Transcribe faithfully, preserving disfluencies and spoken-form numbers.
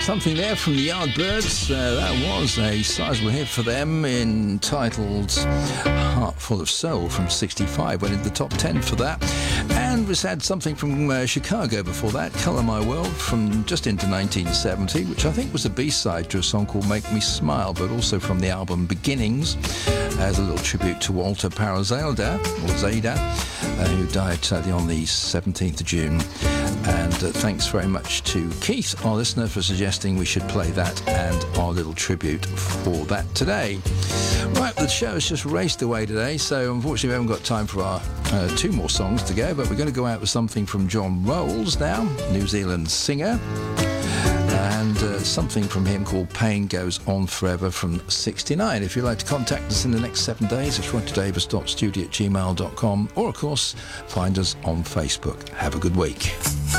Something there from the Yardbirds. Uh, that was a sizable hit for them, entitled Heart Full of Soul from sixty-five. Went into the top ten for that. And we had something from uh, Chicago before that, Colour My World, from just into nineteen seventy, which I think was a B-side to a song called Make Me Smile, but also from the album Beginnings, as a little tribute to Walter Parazelda, or Zada, uh, who died sadly on the seventeenth of June. And uh, thanks very much to Keith, our listener, for suggesting we should play that and our little tribute for that today. Right, the show has just raced away today, so unfortunately we haven't got time for our uh, two more songs to go, but we're going to go out with something from John Rolls now, New Zealand singer, and uh, something from him called Pain Goes On Forever from sixty-nine. If you'd like to contact us in the next seven days, it's roger davis dot studio at gmail dot com, or of course find us on Facebook. Have a good week.